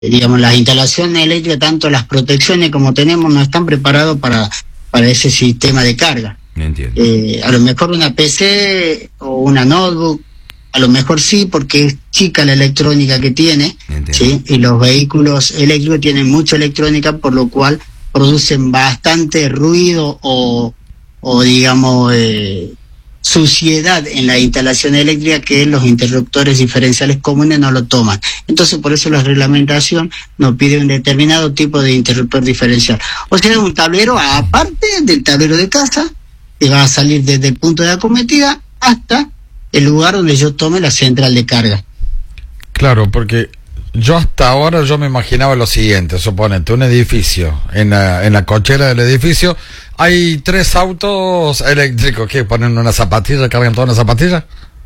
digamos, las instalaciones eléctricas, tanto las protecciones como tenemos, no están preparados para ese sistema de carga. Entiendo. A lo mejor una PC o una notebook, a lo mejor sí, porque es chica la electrónica que tiene, ¿sí? Y los vehículos eléctricos tienen mucha electrónica, por lo cual producen bastante ruido o digamos, suciedad en la instalación eléctrica, que los interruptores diferenciales comunes no lo toman. Entonces, por eso la reglamentación nos pide un determinado tipo de interruptor diferencial. O sea, un tablero aparte del tablero de casa, que va a salir desde el punto de acometida hasta el lugar donde yo tome la central de carga. Claro, porque yo hasta ahora me imaginaba lo siguiente: suponete un edificio, en la cochera del edificio hay 3 autos eléctricos, ¿qué? ¿Ponen una zapatilla, cargan toda una zapatilla?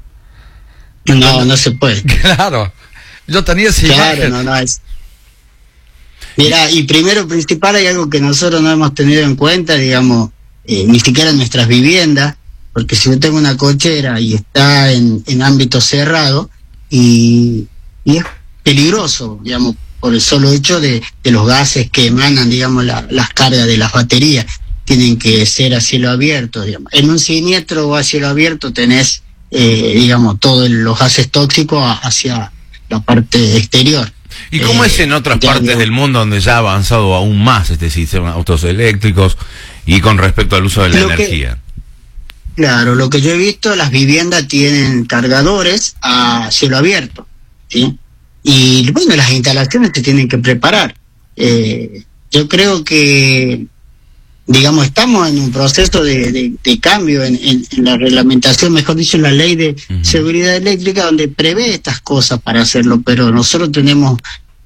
No se puede. Claro, yo tenía esa imagen. No es. Mira, y primero principal hay algo que nosotros no hemos tenido en cuenta, digamos, ni siquiera en nuestras viviendas, porque si yo tengo una cochera y está en ámbito cerrado y es peligroso, digamos, por el solo hecho de los gases que emanan, digamos, las cargas de las baterías, tienen que ser a cielo abierto, digamos. En un siniestro o a cielo abierto tenés, digamos, todos los gases tóxicos hacia la parte exterior. ¿Y cómo es en otras partes del mundo donde ya ha avanzado aún más este sistema de autos eléctricos y con respecto al uso de la energía? Claro, lo que yo he visto, las viviendas tienen cargadores a cielo abierto, ¿sí? Y bueno, las instalaciones se tienen que preparar. Yo creo que, digamos, estamos en un proceso de cambio en la reglamentación, mejor dicho, en la ley de seguridad eléctrica, donde prevé estas cosas para hacerlo, pero nosotros tenemos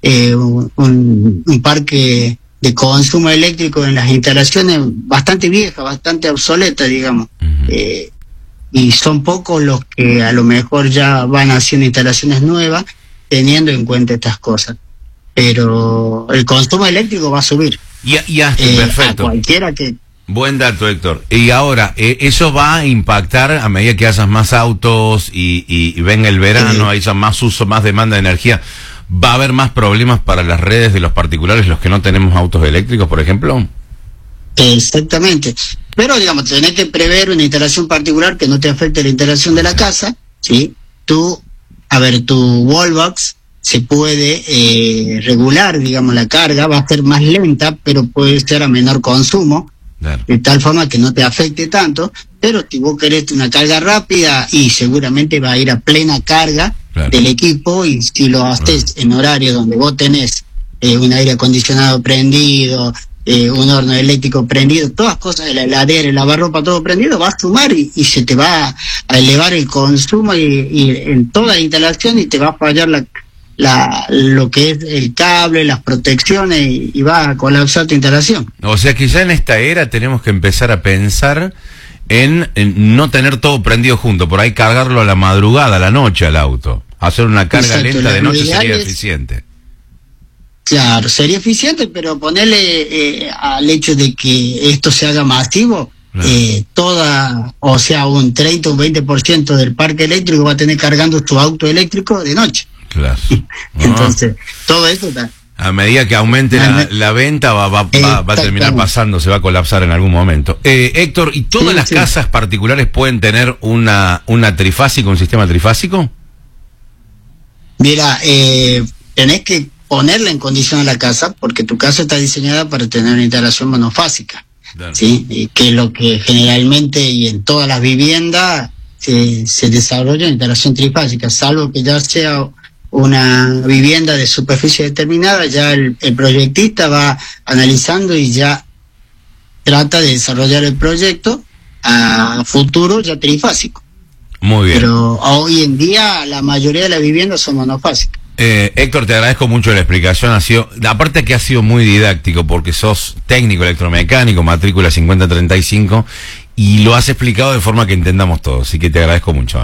un parque de consumo eléctrico en las instalaciones bastante vieja, bastante obsoleta, digamos. Y son pocos los que a lo mejor ya van haciendo instalaciones nuevas teniendo en cuenta estas cosas, pero el consumo eléctrico va a subir. Perfecto. A cualquiera que... Buen dato, Héctor. Y ahora, ¿eso va a impactar a medida que haya más autos y venga el verano, haya más uso, más demanda de energía? ¿Va a haber más problemas para las redes de los particulares, los que no tenemos autos eléctricos, por ejemplo? Exactamente. Pero, digamos, tenés que prever una instalación particular que no te afecte la instalación de la casa, ¿sí? Tu wallbox se puede regular, digamos, la carga, va a ser más lenta, pero puede ser a menor consumo, claro, de tal forma que no te afecte tanto. Pero si vos querés una carga rápida, y seguramente va a ir a plena carga, claro, del equipo, y si lo haces en horario donde vos tenés un aire acondicionado prendido, un horno eléctrico prendido, todas cosas, la heladera, el lavarropa, todo prendido, va a sumar y se te va a elevar el consumo y en toda la instalación, y te va a fallar lo que es el cable, las protecciones, y va a colapsar tu instalación. O sea que ya en esta era tenemos que empezar a pensar en no tener todo prendido junto, por ahí cargarlo a la madrugada, a la noche al auto, hacer una carga lenta de noche sería eficiente. Claro, sería eficiente, pero ponerle al hecho de que esto se haga masivo, claro, o sea, un 30 o un 20% del parque eléctrico va a tener cargando su auto eléctrico de noche. Claro. Entonces, todo eso está... A medida que aumente la venta va a terminar pasando, se va a colapsar en algún momento. Héctor, ¿y todas las casas particulares pueden tener una trifásica, un sistema trifásico? Mira, tenés que ponerla en condición a la casa, porque tu casa está diseñada para tener una instalación monofásica, claro, ¿sí? Y que es lo que generalmente y en todas las viviendas se desarrolla en instalación trifásica, salvo que ya sea una vivienda de superficie determinada, ya el proyectista va analizando y ya trata de desarrollar el proyecto a futuro ya trifásico. Muy bien. Pero hoy en día la mayoría de las viviendas son monofásicas. Héctor, te agradezco mucho la explicación, aparte que ha sido muy didáctico, porque sos técnico electromecánico, matrícula 5035, y lo has explicado de forma que entendamos todo, así que te agradezco mucho.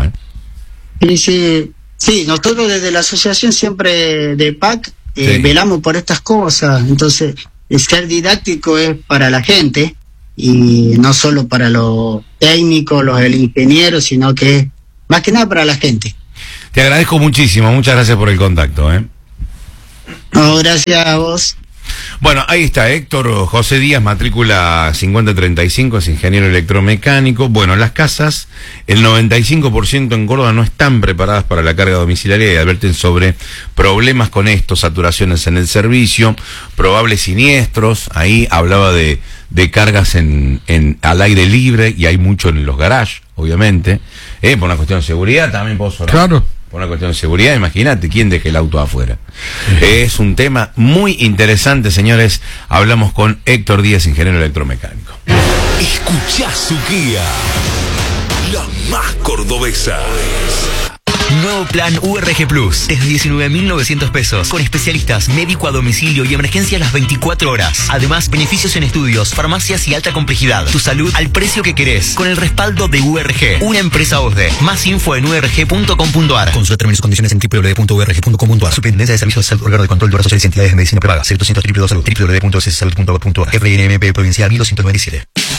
Sí, nosotros desde la asociación siempre de PAC velamos por estas cosas, entonces el ser didáctico es para la gente, y no solo para los técnicos, los ingenieros, sino que es más que nada para la gente. Te agradezco muchísimo, muchas gracias por el contacto. No, gracias a vos. Bueno, ahí está Héctor José Díaz, matrícula 5035, es ingeniero electromecánico. Bueno, las casas, el 95% en Córdoba no están preparadas para la carga domiciliaria y advierten sobre problemas con esto, saturaciones en el servicio, probables siniestros. Ahí hablaba de cargas al aire libre, y hay mucho en los garages, obviamente. Por una cuestión de seguridad también, Pozo, ¿no? Claro. Por una cuestión de seguridad, imagínate quién deje el auto afuera. Es un tema muy interesante, señores. Hablamos con Héctor Díaz, ingeniero electromecánico. Escuchá su guía, la más cordobesa. Nuevo plan URG Plus, desde 19.900 pesos, con especialistas, médico a domicilio y emergencia las 24 horas. Además, beneficios en estudios, farmacias y alta complejidad. Tu salud al precio que querés, con el respaldo de URG, una empresa OSDE. Más info en urg.com.ar. Consulta términos y condiciones en www.urg.com.ar. Superintendencia de Servicios de Salud, órgano de control de obras sociales y entidades de medicina prepaga. 0200 www.salud.gov.ar. RNMP Provincial 1297.